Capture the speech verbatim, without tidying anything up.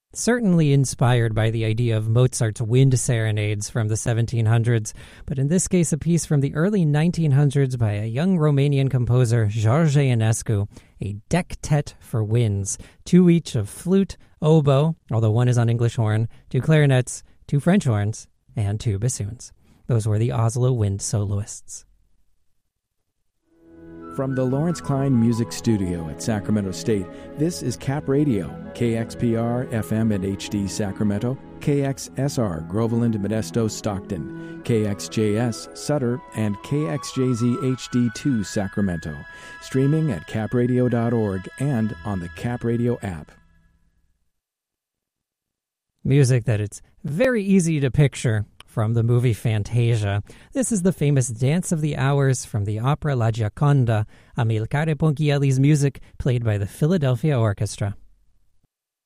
certainly inspired by the idea of Mozart's wind serenades from the seventeen hundreds, but in this case a piece from the early nineteen hundreds by a young Romanian composer, George Enescu, a dectet for winds, two each of flute, oboe, although one is on English horn, two clarinets, two French horns, and two bassoons. Those were the Oslo Wind Soloists. From the Lawrence Klein Music Studio at Sacramento State, this is Cap Radio, K X P R F M and H D Sacramento, K X S R Groveland, Modesto, Stockton, K X J S Sutter, and K X J Z H D two Sacramento. Streaming at cap radio dot org and on the Cap Radio app. Music that it's very easy to picture from the movie Fantasia. This is the famous Dance of the Hours from the opera La Gioconda, Amilcare Ponchielli's music played by the Philadelphia Orchestra.